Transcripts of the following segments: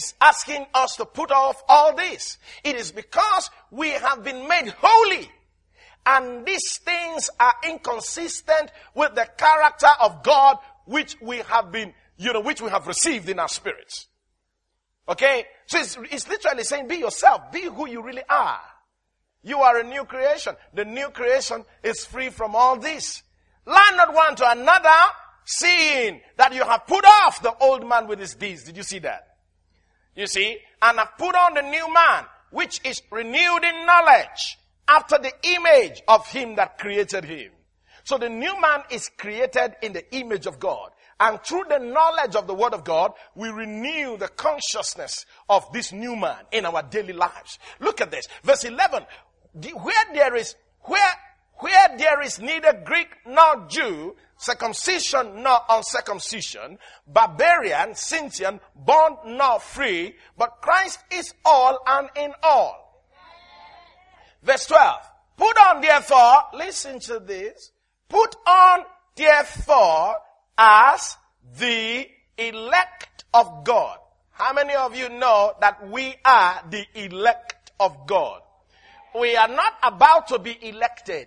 is asking us to put off all this? It is because we have been made holy. And these things are inconsistent with the character of God which we have been, which we have received in our spirits. Okay? So it's literally saying, be yourself. Be who you really are. You are a new creation. The new creation is free from all this. Lie not one to another, seeing that you have put off the old man with his deeds. Did you see that? You see? And have put on the new man, which is renewed in knowledge, after the image of him that created him. So the new man is created in the image of God. And through the knowledge of the word of God, we renew the consciousness of this new man in our daily lives. Look at this. Verse 11. Where there is neither Greek nor Jew, circumcision nor uncircumcision, barbarian, Scythian, bond nor free, but Christ is all and in all. Verse 12. Put on therefore, listen to this, put on therefore as the elect of God. How many of you know that we are the elect of God? We are not about to be elected.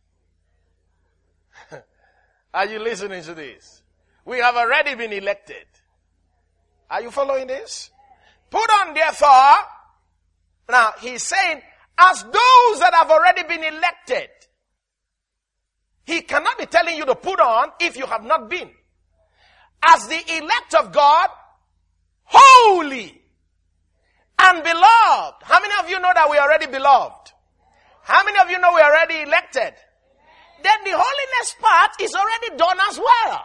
Are you listening to this? We have already been elected. Are you following this? Put on therefore, now he's saying, as those that have already been elected. He cannot be telling you to put on if you have not been. As the elect of God, holy and beloved. How many of you know that we are already beloved? How many of you know we are already elected? Then the holiness part is already done as well.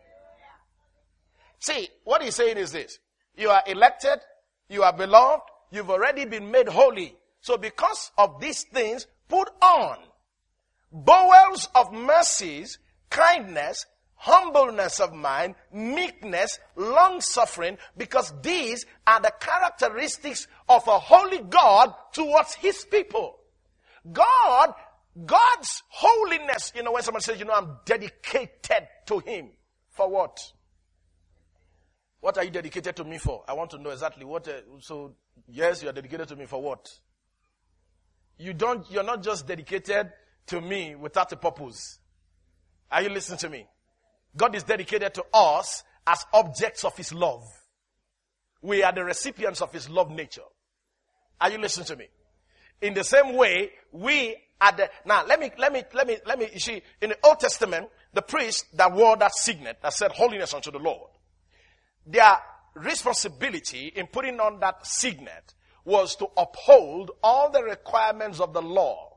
See, what he's saying is this. You are elected, you are beloved, you've already been made holy. So because of these things, put on bowels of mercies, kindness, humbleness of mind, meekness, long-suffering, because these are the characteristics of a holy God towards his people. God's holiness, when someone says, I'm dedicated to him. For what? What are you dedicated to me for? I want to know exactly what. Yes, you are dedicated to me for what? You're not just dedicated to me without a purpose. Are you listening to me? God is dedicated to us as objects of his love. We are the recipients of his love nature. Are you listening to me? In the same way, we are now let me, you see, in the Old Testament, the priests that wore that signet that said holiness unto the Lord, their responsibility in putting on that signet was to uphold all the requirements of the law.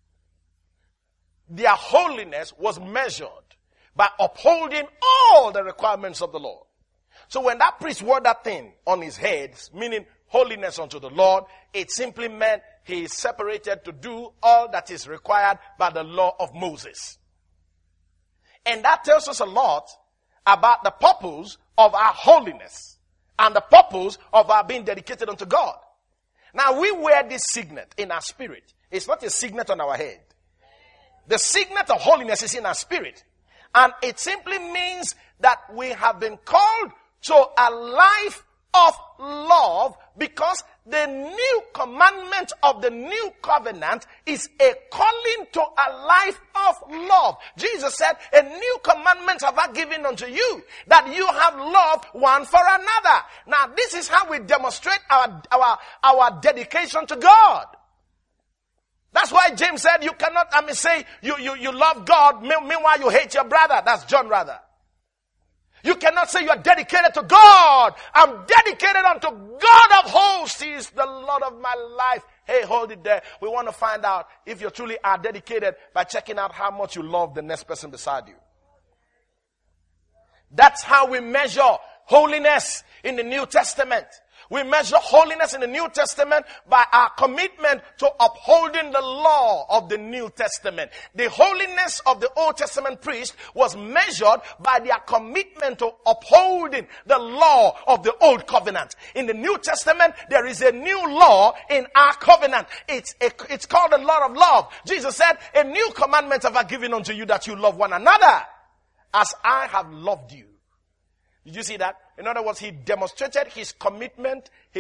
Their holiness was measured by upholding all the requirements of the law. So when that priest wore that thing on his head, meaning holiness unto the Lord, it simply meant he is separated to do all that is required by the law of Moses. And that tells us a lot about the purpose of our holiness and the purpose of our being dedicated unto God. Now we wear this signet in our spirit. It's not a signet on our head. The signet of holiness is in our spirit. And it simply means that we have been called to a life of love, because the new commandment of the new covenant is a calling to a life of love. Jesus said, a new commandment have I given unto you, that you have love one for another. Now this is how we demonstrate our dedication to God. That's why James said you cannot, say you love God, meanwhile you hate your brother. That's John rather. You cannot say you are dedicated to God. I'm dedicated unto God of hosts. He is the Lord of my life. Hey, hold it there. We want to find out if you truly are dedicated by checking out how much you love the next person beside you. That's how we measure holiness in the New Testament. We measure holiness in the New Testament by our commitment to upholding the law of the New Testament. The holiness of the Old Testament priest was measured by their commitment to upholding the law of the Old Covenant. In the New Testament, there is a new law in our covenant. It's called the law of love. Jesus said, a new commandment have I given unto you, that you love one another as I have loved you. Did you see that? In other words, he demonstrated his commitment,